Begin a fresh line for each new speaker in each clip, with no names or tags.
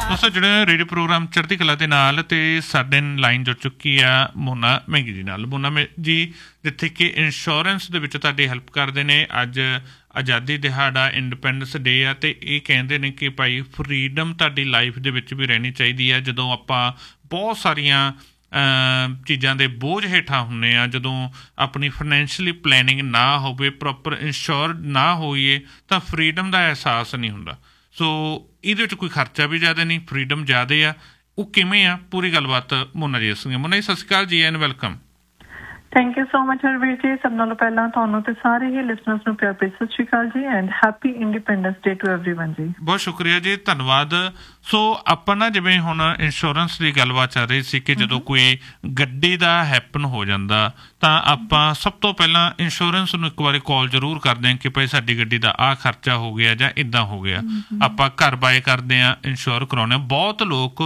ਦੋਸਤੋ ਜਿਹੜੇ radio programme ਚੜ੍ਹਦੀ ਕਲਾ ਦੇ ਨਾਲ ਤੇ ਸਾਡੇ ਲਾਈਨ ਜੁੜ ਚੁੱਕੀ ਆ ਮੋਨਾ ਮਹਿੰਗੀ ਜੀ ਨਾਲ। ਮੋਨਾ ਜੀ ਜਿੱਥੇ ਕਿ ਇੰਸ਼ੋਰੈਂਸ ਦੇ ਵਿੱਚ ਤੁਹਾਡੀ ਹੈਲਪ ਕਰਦੇ ਨੇ। ਅੱਜ ਆਜ਼ਾਦੀ ਦਿਹਾੜਾ ਇੰਡੀਪੈਂਡੈਂਸ ਡੇ ਆ ਅਤੇ ਇਹ ਕਹਿੰਦੇ ਨੇ ਕਿ ਭਾਈ ਫਰੀਡਮ ਤੁਹਾਡੀ ਲਾਈਫ ਦੇ ਵਿੱਚ ਵੀ ਰਹਿਣੀ ਚਾਹੀਦੀ ਹੈ। ਜਦੋਂ ਆਪਾਂ ਬਹੁਤ ਸਾਰੀਆਂ ਚੀਜ਼ਾਂ ਦੇ ਬੋਝ ਹੇਠਾਂ ਹੁੰਦੇ ਹਾਂ, ਜਦੋਂ ਆਪਣੀ ਫਾਈਨੈਂਸ਼ੀਅਲੀ ਪਲੈਨਿੰਗ ਨਾ ਹੋਵੇ, ਪ੍ਰੋਪਰ ਇੰਸ਼ੋਰਡ ਨਾ ਹੋਈਏ ਤਾਂ ਫਰੀਡਮ ਦਾ ਅਹਿਸਾਸ ਨਹੀਂ ਹੁੰਦਾ। ਸੋ ਇਹਦੇ ਵਿੱਚ ਕੋਈ ਖਰਚਾ ਵੀ ਜ਼ਿਆਦਾ ਨਹੀਂ, ਫਰੀਡਮ ਜ਼ਿਆਦਾ ਆ। ਉਹ ਕਿਵੇਂ ਆ, ਪੂਰੀ ਗੱਲਬਾਤ ਮੋਨਾ ਜੀ ਦੱਸਣਗੇ। ਮੋਨਾ ਜੀ ਸਤਿ ਸ਼੍ਰੀ ਅਕਾਲ ਜੀ and welcome.
Thank you so much Harvir ਜੀ। ਸਭ ਨਾਲੋਂ ਪਹਿਲਾਂ ਤੁਹਾਨੂੰ ਤੇ ਸਾਰੇ ਹੀ ਲਿਸਨਰਸ ਨੂੰ ਪਿਆਰ ਭਰੀ ਸਤਿ ਸ਼੍ਰੀ ਅਕਾਲ ਜੀ and happy independence day to everyone ਜੀ। ਬਹੁਤ
ਸ਼ੁਕਰੀਆ ਜੀ, ਧੰਨਵਾਦ। ਸੋ ਆਪਾਂ ਨਾ ਜਿਵੇਂ ਹੁਣ ਇੰਸ਼ੋਰੈਂਸ ਦੀ ਗੱਲਬਾਤ ਚੱਲ ਰਹੀ ਸੀ ਕਿ ਜਦੋਂ ਕੋਈ ਗੱਡੀ ਦਾ ਹੈਪਨ ਹੋ ਜਾਂਦਾ ਤਾਂ ਆਪਾਂ ਸਭ ਤੋਂ ਪਹਿਲਾਂ ਇੰਸ਼ੋਰੈਂਸ ਨੂੰ ਇੱਕ ਵਾਰੀ ਕਾਲ ਜ਼ਰੂਰ ਕਰਦੇ ਹਾਂ ਕਿ ਭਾਈ ਸਾਡੀ ਗੱਡੀ ਦਾ ਆਹ ਖਰਚਾ ਹੋ ਗਿਆ ਜਾਂ ਇੱਦਾਂ ਹੋ ਗਿਆ। ਆਪਾਂ ਘਰ ਬਾਏ ਕਰਦੇ ਹਾਂ, ਇੰਸ਼ੋਰ ਕਰਾਉਂਦੇ ਹਾਂ। ਬਹੁਤ ਲੋਕ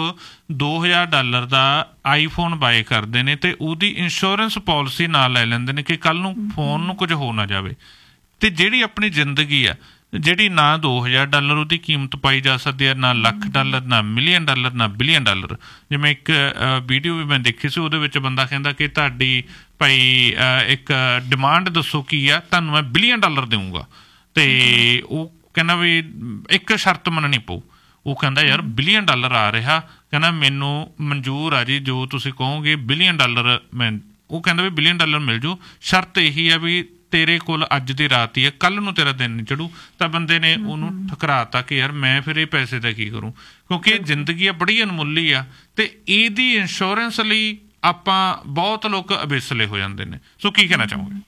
$2000 ਦਾ ਆਈਫੋਨ ਬਾਏ ਕਰਦੇ ਨੇ ਅਤੇ ਉਹਦੀ ਇੰਸ਼ੋਰੈਂਸ ਪਾਲਿਸੀ ਨਾਲ ਲੈ ਲੈਂਦੇ ਨੇ ਕਿ ਕੱਲ੍ਹ ਨੂੰ ਫੋਨ ਨੂੰ ਕੁਝ ਹੋ ਨਾ ਜਾਵੇ। ਅਤੇ ਜਿਹੜੀ ਆਪਣੀ ਜ਼ਿੰਦਗੀ ਆ, ਜਿਹੜੀ ਨਾ $2000 ਉਹਦੀ ਕੀਮਤ ਪਾਈ ਜਾ ਸਕਦੀ ਹੈ, ਨਾ $1,00,000, ਨਾ $1 ਮਿਲੀਅਨ, ਨਾ $1 ਬਿਲੀਅਨ। ਜਿਵੇਂ ਇੱਕ ਵੀਡੀਓ ਵੀ ਮੈਂ ਦੇਖੀ ਸੀ, ਉਹਦੇ ਵਿੱਚ ਬੰਦਾ ਕਹਿੰਦਾ ਕਿ ਤੁਹਾਡੀ ਭਾਈ ਇੱਕ ਡਿਮਾਂਡ ਦੱਸੋ ਕੀ ਆ, ਤੁਹਾਨੂੰ ਮੈਂ $1 ਬਿਲੀਅਨ ਦੇਊਂਗਾ। ਅਤੇ ਉਹ ਕਹਿੰਦਾ ਵੀ ਇੱਕ ਸ਼ਰਤ ਮੰਨਣੀ ਪਊ। ਉਹ ਕਹਿੰਦਾ ਯਾਰ $1 ਬਿਲੀਅਨ ਆ ਰਿਹਾ, ਕਹਿੰਦਾ ਮੈਨੂੰ ਮਨਜ਼ੂਰ ਆ ਜੀ ਜੋ ਤੁਸੀਂ ਕਹੋਗੇ $1 ਬਿਲੀਅਨ ਮੈਂ। ਉਹ ਕਹਿੰਦਾ ਵੀ $1 ਬਿਲੀਅਨ ਮਿਲ ਜੂ, ਸ਼ਰਤ ਇਹੀ ਆ ਵੀ ਤੇਰੇ ਕੋਲ ਅੱਜ ਦੀ ਰਾਤ ਹੀ ਹੈ, ਕੱਲ੍ਹ ਨੂੰ ਤੇਰਾ ਦਿਨ ਨਹੀਂ ਚੜੂ। ਤਾਂ ਬੰਦੇ ਨੇ ਉਹਨੂੰ ਠੁਕਰਾਤਾ ਕਿ ਯਾਰ ਮੈਂ ਫਿਰ ਇਹ ਪੈਸੇ ਦਾ ਕੀ ਕਰੂੰ, ਕਿਉਂਕਿ ਇਹ ਜ਼ਿੰਦਗੀ ਆ ਬੜੀ ਅਨਮੁੱਲੀ ਆ ਅਤੇ ਇਹਦੀ ਇੰਸ਼ੋਰੈਂਸ ਲਈ ਆਪਾਂ ਬਹੁਤ ਲੋਕ ਅਬੇਸਲੇ ਹੋ ਜਾਂਦੇ ਨੇ। ਸੋ ਕੀ ਕਹਿਣਾ ਚਾਹੋਗੇ?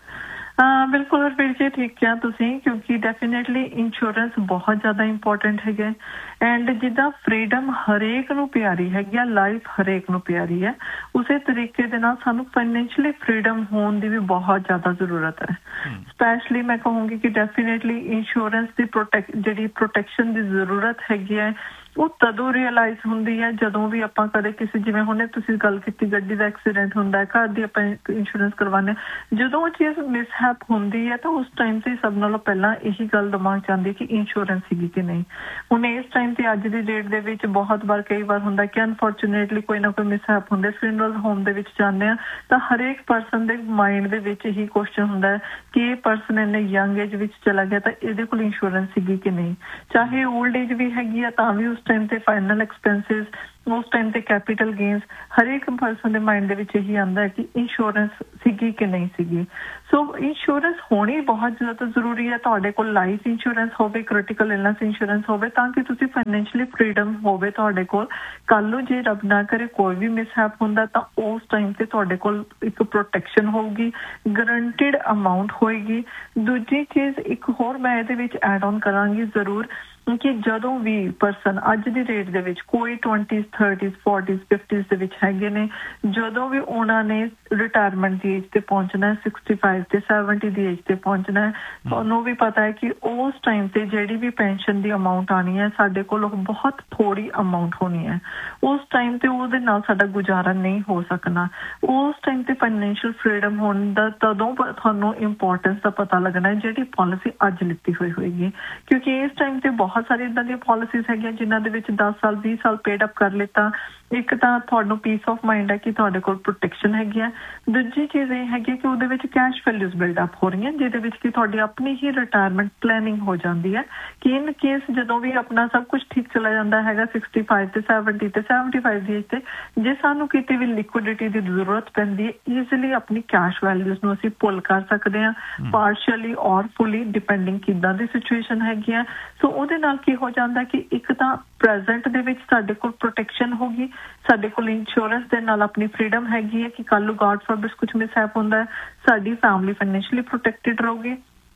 ਬਿਲਕੁਲ ਹਰਵੀਰ ਜੀ, ਠੀਕ ਕਿਹਾ ਤੁਸੀਂ, ਕਿਉਂਕਿ ਡੈਫੀਨੇਟਲੀ ਇੰਸ਼ੋਰੈਂਸ ਬਹੁਤ ਜ਼ਿਆਦਾ ਇੰਪੋਰਟੈਂਟ ਹੈਗਾ। ਐਂਡ ਜਿੱਦਾਂ ਫਰੀਡਮ ਹਰੇਕ ਨੂੰ ਪਿਆਰੀ ਹੈਗੀ ਆ, ਲਾਈਫ ਹਰੇਕ ਨੂੰ ਪਿਆਰੀ ਹੈ, ਉਸੇ ਤਰੀਕੇ ਦੇ ਨਾਲ ਸਾਨੂੰ ਫਾਈਨੈਂਸ਼ੀਅਲੀ ਫਰੀਡਮ ਹੋਣ ਦੀ ਵੀ ਬਹੁਤ ਜ਼ਿਆਦਾ ਜ਼ਰੂਰਤ ਹੈ। ਸਪੈਸ਼ਲੀ ਮੈਂ ਕਹੂੰਗੀ ਕਿ ਡੈਫੀਨੇਟਲੀ ਇੰਸ਼ੋਰੈਂਸ ਦੀ ਜਿਹੜੀ ਪ੍ਰੋਟੈਕਸ਼ਨ ਦੀ ਜ਼ਰੂਰਤ ਹੈਗੀ ਹੈ ਉਹ ਤਦੋਂ ਰੀਅਲਾਈਜ਼ ਹੁੰਦੀ ਹੈ ਜਦੋਂ ਵੀ ਆਪਾਂ ਕਦੇ ਕਿਸੇ, ਜਿਵੇਂ ਹੁਣੇ ਤੁਸੀਂ ਗੱਲ ਕੀਤੀ ਗੱਡੀ ਦਾ ਐਕਸੀਡੈਂਟ ਹੁੰਦਾ ਹੈ, ਘਰ ਦੀ ਆਪਾਂ ਇੰਸ਼ੋਰੈਂਸ ਕਰਵਾਉਂਦੇ ਹਾਂ, ਜਦੋਂ ਉਹ ਚੀਜ਼ ਮਿਸਹੈਪ ਹੁੰਦੀ ਹੈ ਤਾਂ ਉਸ ਟਾਈਮ ਤੇ ਸਭ ਨਾਲੋਂ ਪਹਿਲਾਂ ਇਹੀ ਗੱਲ ਦਿਮਾਗ 'ਚ ਆਉਂਦੀ ਹੈ ਕਿ ਇੰਸ਼ੋਰੈਂਸ ਸੀਗੀ ਕਿ ਨਹੀਂ। ਹੁਣ ਇਸ ਟਾਈਮ ਤੇ ਅੱਜ ਦੀ ਡੇਟ ਦੇ ਵਿੱਚ ਬਹੁਤ ਵਾਰ ਕਈ ਵਾਰ ਹੁੰਦਾ ਕਿ ਅਨਫੋਰਚੂਨੇਟਲੀ ਕੋਈ ਨਾ ਕੋਈ ਮਿਸਹੈਪ ਹੁੰਦੇ, ਫਿਊਨਰਲ ਹੋਮ ਦੇ ਵਿੱਚ ਜਾਂਦੇ ਹਾਂ ਤਾਂ ਹਰੇਕ ਪਰਸਨ ਦੇ ਮਾਇੰਡ ਦੇ ਵਿੱਚ ਇਹੀ ਕੁਐਸਚਨ ਹੁੰਦਾ ਹੈ ਕਿ ਇਹ ਪਰਸਨ ਇੰਨੇ ਯੰਗ ਏਜ ਵਿੱਚ ਚਲਾ ਗਿਆ ਤਾਂ ਇਹਦੇ ਕੋਲ ਇੰਸ਼ੋਰੈਂਸ ਸੀਗੀ ਕਿ ਨਹੀਂ। ਚਾਹੇ ਓਲਡ ਏਜ ਵੀ ਹੈਗੀ ਆ ਤਾਂ ਵੀ ਉਸ ਟਾਈਮ ਤੇ ਫਾਈਨਲ ਐਕਸਪੈਂਸਿਸ, ਉਸ ਟਾਈਮ ਤੇ ਕੈਪੀਟਲ ਗੇਨਸ, ਹਰੇਕ ਪਰਸਨ ਦੇ ਮਾਇੰਡ ਦੇ ਵਿੱਚ ਇਹੀ ਆਉਂਦਾ ਹੈ ਕਿ ਇੰਸ਼ੋਰੈਂਸ ਸੀਗੀ ਕਿ ਨਹੀਂ ਸੀਗੀ। ਸੋ ਇੰਸ਼ੋਰੈਂਸ ਹੋਣੀ ਬਹੁਤ ਜ਼ਿਆਦਾ ਜ਼ਰੂਰੀ ਹੈ। ਤੁਹਾਡੇ ਕੋਲ ਲਾਈਫ ਇੰਸ਼ੋਰੈਂਸ ਹੋਵੇ, ਕ੍ਰਿਟੀਕਲ ਇਲਨੈਸ ਇੰਸ਼ੋਰੈਂਸ ਹੋਵੇ, ਤਾਂ ਕਿ ਤੁਸੀਂ ਫਾਈਨੈਂਸ਼ੀਅਲੀ ਫਰੀਡਮ ਹੋਵੇ ਤੁਹਾਡੇ ਕੋਲ। ਕੱਲ੍ਹ ਨੂੰ ਜੇ ਰੱਬ ਨਾ ਕਰੇ ਕੋਈ ਵੀ ਮਿਸਹੈਪ ਹੁੰਦਾ ਤਾਂ ਉਸ ਟਾਈਮ ਤੇ ਤੁਹਾਡੇ ਕੋਲ ਇੱਕ ਪ੍ਰੋਟੈਕਸ਼ਨ ਹੋਊਗੀ, ਗਰੰਟਿਡ ਅਮਾਊਂਟ ਹੋਏਗੀ। ਦੂਜੀ ਚੀਜ਼ ਇੱਕ ਹੋਰ ਮੈਂ ਇਹਦੇ ਵਿੱਚ ਐਡ ਔਨ ਕਰਾਂਗੀ ਜ਼ਰੂਰ ਕਿ ਜਦੋਂ ਵੀ ਪਰਸਨ ਅੱਜ ਦੀ ਡੇਟ ਦੇ ਵਿੱਚ ਕੋਈ 20s 30s 40s 50s ਦੇ ਵਿੱਚ ਹੈਗੇ ਨੇ, ਜਦੋਂ ਵੀ ਉਹਨਾਂ ਨੇ ਰਿਟਾਇਰਮੈਂਟ ਦੀ ਏਜ ਤੇ ਪਹੁੰਚਣਾ, 65 ਤੇ 70 ਦੀ ਏਜ ਤੇ ਪਹੁੰਚਣਾ ਹੈ, ਤੁਹਾਨੂੰ ਵੀ ਪਤਾ ਹੈ ਕਿ ਉਸ ਟਾਈਮ ਤੇ ਜਿਹੜੀ ਵੀ ਪੈਨਸ਼ਨ ਦੀ ਅਮਾਊਂਟ ਆਉਣੀ ਹੈ ਸਾਡੇ ਕੋਲ ਬਹੁਤ ਥੋੜੀ ਅਮਾਊਂਟ ਹੋਣੀ ਹੈ। ਉਸ ਟਾਈਮ ਤੇ ਉਹਦੇ ਨਾਲ ਸਾਡਾ ਗੁਜ਼ਾਰਾ ਨਹੀਂ ਹੋ ਸਕਣਾ। ਉਸ ਟਾਈਮ ਤੇ ਫਾਈਨੈਂਸ਼ੀਅਲ ਫਰੀਡਮ ਹੋਣ ਦਾ ਤਦੋਂ ਤੁਹਾਨੂੰ ਇੰਪੋਰਟੈਂਸ ਦਾ ਪਤਾ ਲੱਗਣਾ ਹੈ ਜਿਹੜੀ ਪਾਲਿਸੀ ਅੱਜ ਲਿੱਤੀ ਹੋਈ ਹੋਏਗੀ, ਕਿਉਂਕਿ ਇਸ ਟਾਈਮ ਤੇ ਬਹੁਤ ਸਾਰੀ ਇੱਦਾਂ ਦੀਆਂ ਪਾਲਿਸੀਜ਼ ਹੈਗੀਆਂ ਜਿਨ੍ਹਾਂ ਦੇ ਵਿੱਚ 10 ਸਾਲ 20 ਸਾਲ ਪੇਡ ਅਪ ਕਰ ਲਿੱਤਾ। ਇੱਕ ਤਾਂ ਤੁਹਾਨੂੰ ਪੀਸ ਆਫ ਮਾਈਂਡ ਹੈ ਕਿ ਤੁਹਾਡੇ ਕੋਲ ਪ੍ਰੋਟੈਕਸ਼ਨ ਹੈਗੀ ਹੈ। ਦੂਜੀ ਚੀਜ਼ ਇਹ ਹੈਗੀ ਕਿ ਉਹਦੇ ਵਿੱਚ ਕੈਸ਼ ਵੈਲਿਊਜ਼ ਬਿਲਡ ਅਪ ਹੋ ਰਹੀਆਂ ਜਿਹਦੇ ਵਿੱਚ ਕਿ ਤੁਹਾਡੀ ਆਪਣੀ ਹੀ ਰਿਟਾਇਰਮੈਂਟ ਪਲੈਨਿੰਗ ਹੋ ਜਾਂਦੀ ਹੈ ਕਿ ਇਨ ਕੇਸ ਜਦੋਂ ਵੀ ਆਪਣਾ ਸਭ ਕੁਝ ਠੀਕ ਚਲਾ ਜਾਂਦਾ ਹੈਗਾ 65 ਤੇ 70 ਤੇ 75 ਦੀ ਏਜ ਤੇ, ਜੇ ਸਾਨੂੰ ਕਿਤੇ ਵੀ ਲਿਕੁਇਡਿਟੀ ਦੀ ਜ਼ਰੂਰਤ ਪੈਂਦੀ ਹੈ ਈਜ਼ੀਲੀ ਆਪਣੀ ਕੈਸ਼ ਵੈਲਿਊਜ਼ ਨੂੰ ਅਸੀਂ ਪੁੱਲ ਕਰ ਸਕਦੇ ਹਾਂ, ਪਾਰਸ਼ਲੀ ਔਰ ਫੁੱਲੀ ਡਿਪੈਂਡਿੰਗ ਕਿੱਦਾਂ ਦੀ ਸਿਚੁਏਸ਼ਨ ਹੈਗੀ ਹੈ। ਸੋ ਉਹਦੇ ਨਾਲ ਕੀ ਹੋ ਜਾਂਦਾ ਕਿ ਇੱਕ ਤਾਂ ਪ੍ਰੈਜ਼ੈਂਟ ਦੇ ਵਿੱਚ ਸਾਡੇ ਕੋਲ ਪ੍ਰੋਟੈਕਸ਼ਨ ਹੋਗੀ, ਸਾਡੇ ਕੋਲ ਇੰਸ਼ੋਰੈਂਸ ਦੇ ਨਾਲ ਆਪਣੀ ਫਰੀਡਮ ਹੈਗੀ ਹੈ ਕਿ ਕੱਲ੍ਹ ਨੂੰ ਗॉड ਫॉरबिड ਕੁਛ ਮਿਸਹੈਪ ਹੁੰਦਾ ਹੈ, ਸਾਡੀ ਫੈਮਿਲੀ ਫਾਈਨੈਂਸ਼ੀਅਲੀ ਪ੍ਰੋਟੈਕਟਿਡ ਰਹੂਗੀ।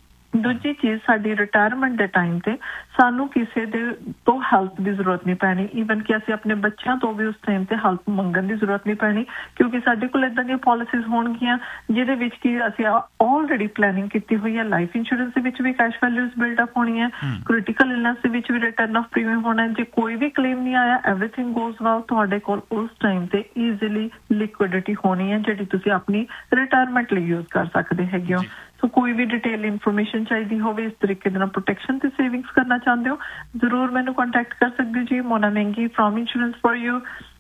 ਦੂਜੀ ਚੀਜ਼ ਸਾਡੀ ਰਿਟਾਇਰਮੈਂਟ ਦੇ ਟਾਈਮ ਤੇ ਸਾਨੂੰ ਕਿਸੇ ਦੇ ਤੋਂ ਹੈਲਪ ਦੀ ਜ਼ਰੂਰਤ ਨਹੀਂ ਪੈਣੀ, ਈਵਨ ਕਿ ਅਸੀਂ ਆਪਣੇ ਬੱਚਿਆਂ ਤੋਂ ਵੀ ਉਸ ਟਾਈਮ ਤੇ ਹੈਲਪ ਮੰਗਣ ਦੀ ਜ਼ਰੂਰਤ ਨਹੀਂ ਪੈਣੀ, ਕਿਉਂਕਿ ਸਾਡੇ ਕੋਲ ਇੱਦਾਂ ਦੀਆਂ ਪਾਲਿਸੀਜ਼ ਹੋਣਗੀਆਂ ਜਿਹਦੇ ਵਿੱਚ ਕਿ ਅਸੀਂ ਆਲਰੇਡੀ ਪਲੈਨਿੰਗ ਕੀਤੀ ਹੋਈ ਹੈ। ਲਾਈਫ ਇੰਸ਼ੋਰੈਂਸ ਦੇ ਵਿੱਚ ਵੀ ਕੈਸ਼ ਵੈਲਿਊਜ਼ ਬਿਲਡ ਅਪ ਹੋਣੀ ਹੈ, ਕ੍ਰਿਟੀਕਲ ਇਲਨੈਸ ਦੇ ਵਿੱਚ ਵੀ ਰਿਟਰਨ ਆਫ ਪ੍ਰੀਮੀਅਮ ਹੋਣਾ ਹੈ। ਜੇ ਕੋਈ ਵੀ ਕਲੇਮ ਨਹੀਂ ਆਇਆ, ਐਵਰੀਥਿੰਗ ਗੋਜ਼ ਵੈਲ, ਤੁਹਾਡੇ ਕੋਲ ਉਸ ਟਾਈਮ ਤੇ ਈਜ਼ੀਲੀ ਲਿਕੁਇਡਿਟੀ ਹੋਣੀ ਹੈ ਜਿਹੜੀ ਤੁਸੀਂ ਆਪਣੀ ਰਿਟਾਇਰਮੈਂਟ ਲਈ ਯੂਜ਼ ਕਰ ਸਕਦੇ ਹੈਗੇ ਹੋ। ਸੋ ਕੋਈ ਵੀ ਡਿਟੇਲ ਇਨਫੋਰਮੇਸ਼ਨ ਚਾਹੀਦੀ ਹੋਵੇ, ਇਸ ਤਰੀਕੇ ਦੇ ਨਾਲ ਪ੍ਰੋਟੈਕਸ਼ਨ ਤੇ ਸੇਵਿੰਗਸ ਕਰਨਾ ਚਾਹੁੰਦੇ ਹੋ, ਜ਼ਰੂਰ ਮੈਨੂੰ ਕੰਟੈਕਟ ਕਰ ਸਕਦੇ ਹੋ ਜੀ। ਮੋਨਾ ਮਹਿੰਗੀ ਫਰੋਮ ਇੰਸ਼ੋਰੈਂਸ ਫॉर ਯੂ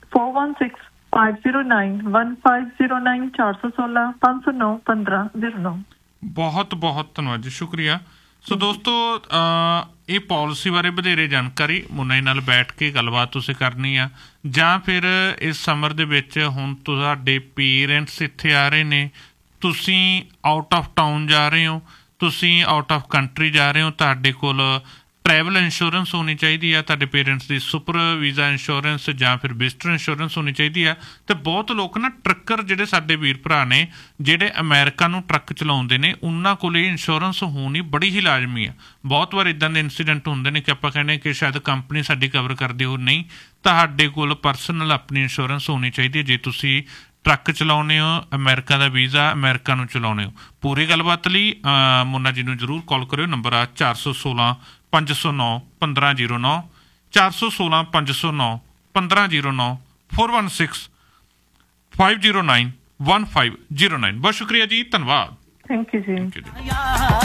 4165091509 416 509 1509।
ਬਹੁਤ ਬਹੁਤ ਧੰਨਵਾਦ ਜੀ, ਸ਼ੁਕਰੀਆ। ਸੋ ਦੋਸਤੋ, ਇਹ ਪਾਲਿਸੀ ਬਾਰੇ ਵਧੇਰੇ ਜਾਣਕਾਰੀ ਮੁੰਨਾ ਜੀ ਨਾਲ ਬੈਠ ਕੇ ਗੱਲਬਾਤ ਤੁਸੀਂ ਕਰਨੀ ਆ, ਜਾਂ ਫਿਰ ਇਸ ਸਮਰ ਦੇ ਵਿੱਚ ਹੁਣ ਤੁਹਾਡੇ ਪੇਰੈਂਟਸ ਇੱਥੇ ਆ ਰਹੇ ਨੇ, ਤੁਸੀਂ ਆਊਟ ਆਫ ਟਾਊਨ ਜਾ ਰਹੇ ਹੋ, ਤੁਸੀਂ ਆਊਟ ਆਫ ਕੰਟਰੀ ਜਾ ਰਹੇ ਹੋ, ਤੁਹਾਡੇ ਕੋਲ ਟਰੈਵਲ ਇੰਸ਼ੋਰੈਂਸ ਹੋਣੀ ਚਾਹੀਦੀ ਆ, ਤੁਹਾਡੇ ਪੇਰੈਂਟਸ ਦੀ ਸੁਪਰ ਵੀਜ਼ਾ ਇੰਸ਼ੋਰੈਂਸ ਜਾਂ ਫਿਰ ਵਿਜ਼ਟਰ ਇੰਸ਼ੋਰੈਂਸ ਹੋਣੀ ਚਾਹੀਦੀ ਆ। ਅਤੇ ਬਹੁਤ ਲੋਕ ਨਾ ਟਰੱਕਰ ਜਿਹੜੇ ਸਾਡੇ ਵੀਰ ਭਰਾ ਨੇ, ਜਿਹੜੇ ਅਮਰੀਕਾ ਨੂੰ ਟਰੱਕ ਚਲਾਉਂਦੇ ਨੇ, ਉਹਨਾਂ ਕੋਲ ਇਹ ਇੰਸ਼ੋਰੈਂਸ ਹੋਣੀ ਬੜੀ ਹੀ ਲਾਜ਼ਮੀ ਆ। ਬਹੁਤ ਵਾਰ ਇੱਦਾਂ ਦੇ ਇੰਸੀਡੈਂਟ ਹੁੰਦੇ ਨੇ ਕਿ ਆਪਾਂ ਕਹਿੰਦੇ ਕਿ ਸ਼ਾਇਦ ਕੰਪਨੀ ਸਾਡੀ ਕਵਰ ਕਰਦੀ ਹੋ, ਨਹੀਂ, ਤੁਹਾਡੇ ਕੋਲ ਪਰਸਨਲ ਆਪਣੀ ਇੰਸ਼ੋਰੈਂਸ ਹੋਣੀ ਚਾਹੀਦੀ ਹੈ ਜੇ ਤੁਸੀਂ ਟਰੱਕ ਚਲਾਉਂਦੇ ਹੋ, ਅਮਰੀਕਾ ਦਾ ਵੀਜ਼ਾ ਅਮਰੀਕਾ ਨੂੰ ਚਲਾਉਂਦੇ ਹੋ। ਪੂਰੀ ਗੱਲਬਾਤ ਲਈ ਮੁੰਨਾ ਜੀ ਨੂੰ ਜ਼ਰੂਰ ਕਾਲ ਕਰਿਓ। ਨੰਬਰ ਆ 416 509 1509, 416 509 1509, 416 509 1509। ਬਹੁਤ ਸ਼ੁਕਰੀਆ ਜੀ, ਧੰਨਵਾਦ।
ਥੈਂਕ ਯੂ ਜੀ।